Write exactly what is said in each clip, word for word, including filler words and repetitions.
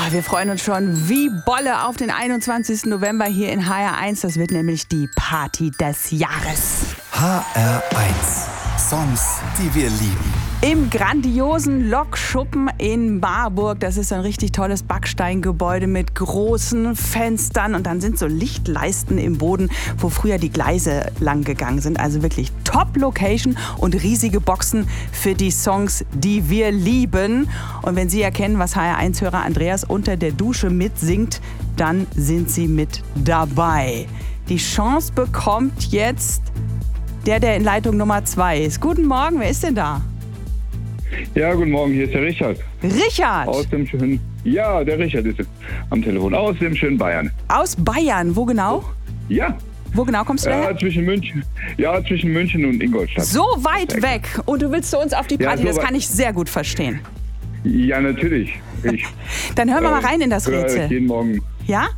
Ah, wir freuen uns schon wie Bolle auf den einundzwanzigsten November hier in H R eins. Das wird nämlich die Party des Jahres. H R eins. Songs, die wir lieben. Im grandiosen Lokschuppen in Marburg. Das ist ein richtig tolles Backsteingebäude mit großen Fenstern. Und dann sind so Lichtleisten im Boden, wo früher die Gleise lang gegangen sind. Also wirklich Top-Location und riesige Boxen für die Songs, die wir lieben. Und wenn Sie erkennen, was H R eins-Hörer Andreas unter der Dusche mitsingt, dann sind Sie mit dabei. Die Chance bekommt jetzt der, der in Leitung Nummer zwei ist. Guten Morgen, wer ist denn da? Ja, guten Morgen, hier ist der Richard. Richard? Aus dem schönen, ja, der Richard ist am Telefon, aus dem schönen Bayern. Aus Bayern, wo genau? Ja. Wo genau kommst du her? Ja, zwischen München, ja, zwischen München und Ingolstadt. So weit weg und du willst zu uns auf die Party, Ja, so das kann ich sehr gut verstehen. Ja, natürlich. Ich, Dann hören wir mal äh, rein in das höre Rätsel. jeden Morgen. Ja?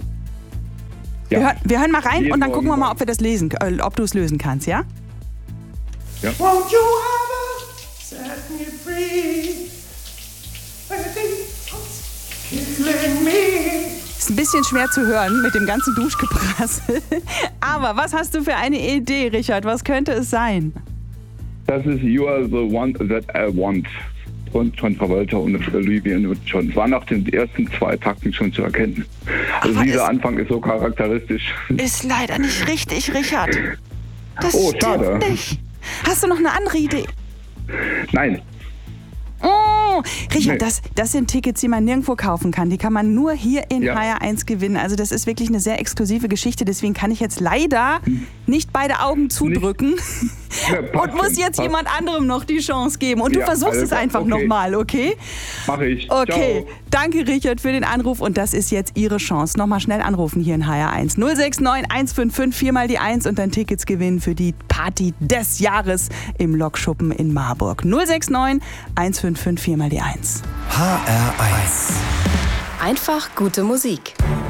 Ja. Wir, hören, wir hören mal rein Jeden und dann gucken wir Morgen. mal, ob wir das lesen, äh, ob du es lösen kannst, ja? Ja. Won't you ever set me free? Baby, killing me. Ist ein bisschen schwer zu hören mit dem ganzen Duschgeprassel. Aber was hast du für eine Idee, Richard? Was könnte es sein? Das ist You Are the One That I Want von John Travolta und Olivia Newton-John. Es war nach den ersten zwei Takten schon zu erkennen. Also Aber dieser es- Anfang ist so charakteristisch. Ist leider nicht richtig, Richard. Das Oh, stimmt schade. nicht. Hast du noch eine andere Idee? Nein, Oh, Richard, Nee. das, das sind Tickets, die man nirgendwo kaufen kann. Die kann man nur hier in Ja. H R eins gewinnen. Also das ist wirklich eine sehr exklusive Geschichte. Deswegen kann ich jetzt leider nicht beide Augen zudrücken Ja, passt und muss schon, jetzt passt. jemand anderem noch die Chance geben. Und du Ja, versuchst alles es klar, einfach okay. nochmal, okay? mache ich. Okay, Ciao. danke Richard für den Anruf und das ist jetzt Ihre Chance. Nochmal schnell anrufen hier in H R eins. null sechs neun eins fünf fünf vier mal die eins und dann Tickets gewinnen für die Party des Jahres im Lokschuppen in Marburg. null sechs neun eins fünf fünf vier mal die eins. H R eins. Einfach gute Musik.